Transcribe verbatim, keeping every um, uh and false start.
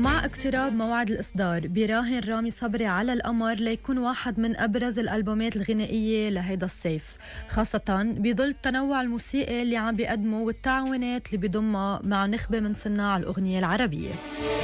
ومع اقتراب موعد الإصدار بيراهن رامي صبري على القمر ليكون واحد من أبرز الألبومات الغنائية لهيدا الصيف، خاصة بظل التنوع الموسيقي اللي عم بيقدمه والتعاونات اللي بيضمها مع نخبة من صناع الأغنية العربية.